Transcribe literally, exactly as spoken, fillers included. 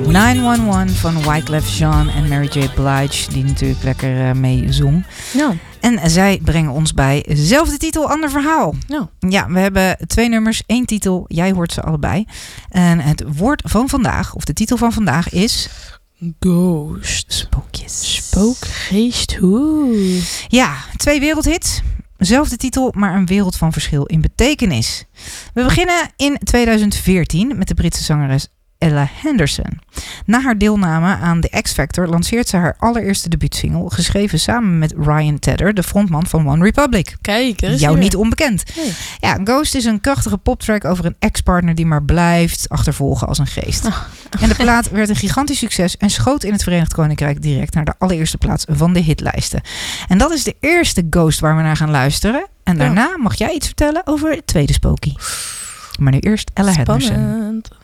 negen een een van Wyclef Jean en Mary J. Blige, die natuurlijk lekker uh, mee zong. Ja. En zij brengen ons bij zelfde titel, ander verhaal. Ja. Ja, we hebben twee nummers, één titel. Jij hoort ze allebei. En het woord van vandaag, of de titel van vandaag is... Ghost. Spookjes. Spookgeest. Oeh. Ja, twee wereldhits. Zelfde titel, maar een wereld van verschil in betekenis. We beginnen in tweeduizend veertien met de Britse zangeres Ella Henderson. Na haar deelname aan The X Factor lanceert ze haar allereerste debuutsingle, geschreven samen met Ryan Tedder, de frontman van One Republic. Kijk, er is jou hier. niet onbekend. Nee. Ja, Ghost is een krachtige poptrack over een ex-partner die maar blijft achtervolgen als een geest. Oh. En de plaat werd een gigantisch succes en schoot in het Verenigd Koninkrijk direct naar de allereerste plaats van de hitlijsten. En dat is de eerste Ghost waar we naar gaan luisteren. En daarna mag jij iets vertellen over het tweede spooky. Maar nu eerst Ella Henderson. Spannend.